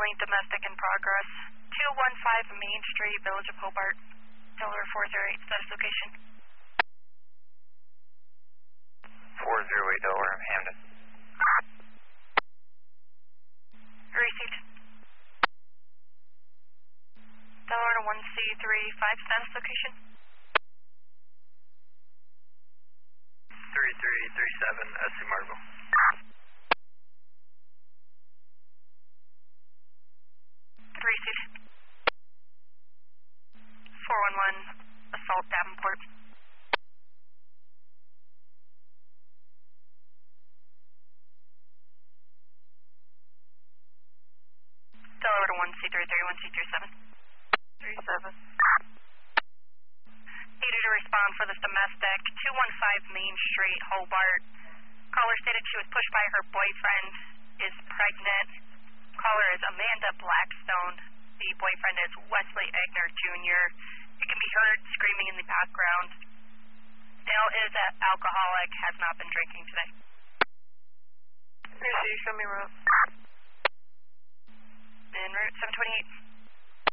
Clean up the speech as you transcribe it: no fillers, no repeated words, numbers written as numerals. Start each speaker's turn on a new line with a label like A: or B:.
A: County domestic in progress. 215 Main Street, Village of Hobart. Delaware 408, status location.
B: 408 Delaware, Hamden.
A: Received. Delaware 1C35, status location.
B: 3337, SC Marville.
A: Received. 411, Assault Davenport. Delaware 1C33, 1C37. 37. Needed to respond for this domestic. 215 Main Street, Hobart. Caller stated she was pushed by her boyfriend, is pregnant. Caller is Amanda Blackstone. The boyfriend is Wesley Egner Jr. You can be heard screaming in the background. Male is an alcoholic, has not been drinking today.
C: Here's you, show me route.
A: En route 728.